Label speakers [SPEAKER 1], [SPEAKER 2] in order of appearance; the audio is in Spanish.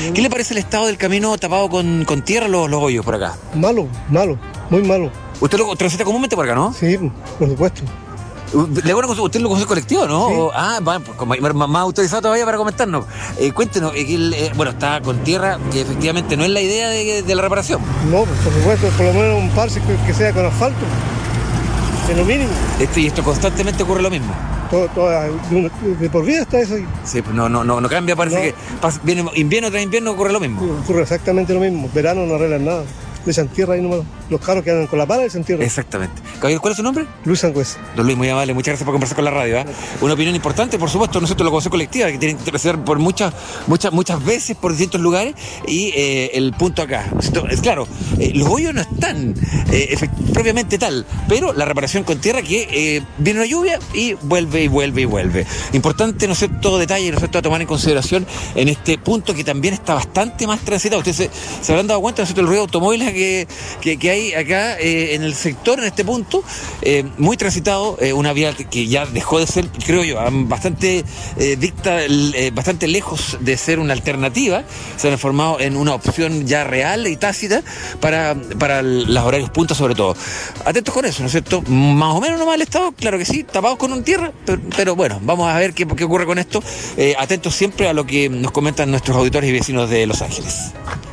[SPEAKER 1] ¿Qué le parece el estado del camino tapado con tierra, los hoyos por acá?
[SPEAKER 2] Malo, muy malo.
[SPEAKER 1] ¿Usted lo transita comúnmente por acá, no?
[SPEAKER 2] Sí, por supuesto.
[SPEAKER 1] ¿Usted lo conoce colectivo, no?
[SPEAKER 2] Sí.
[SPEAKER 1] Pues, más autorizado todavía para comentarnos. Cuéntenos, está con tierra, que efectivamente no es la idea de la reparación.
[SPEAKER 2] No, por supuesto, por lo menos un parche que sea con asfalto, es lo mínimo.
[SPEAKER 1] Y esto constantemente ocurre lo mismo.
[SPEAKER 2] De por vida está eso.
[SPEAKER 1] Sí, pues no cambia, parece que viene invierno tras invierno ocurre lo mismo.
[SPEAKER 2] Ocurre exactamente lo mismo. Verano no arreglan nada. Le echan tierra ahí nomás. Los carros que andan con la pala le echan tierra.
[SPEAKER 1] Exactamente. Caballero, ¿cuál es su nombre?
[SPEAKER 2] Luis Sangüesa.
[SPEAKER 1] Don Luis, muy amable, muchas gracias por conversar con la radio. Una opinión importante, por supuesto, nosotros lo conocemos colectiva, que tiene que ser por muchas veces por distintos lugares, y el punto acá. Es claro, los hoyos no están propiamente tal, pero la reparación con tierra que viene una lluvia y vuelve. Importante, ¿no es cierto?, detalle, ¿no es cierto?, a tomar en consideración en este punto que también está bastante más transitado. Ustedes se habrán dado cuenta, ¿no es cierto?, el ruido de automóviles que hay acá en el sector, en este punto, muy transitado, una vía que ya dejó de ser, creo yo, bastante bastante lejos de ser una alternativa. Se han transformado en una opción ya real y tácita para los horarios punta, sobre todo. Atentos con eso, ¿no es cierto? Más o menos nomás el estado, claro que sí, tapados con un tierra, pero bueno, vamos a ver qué ocurre con esto. Atentos siempre a lo que nos comentan nuestros auditores y vecinos de Los Ángeles.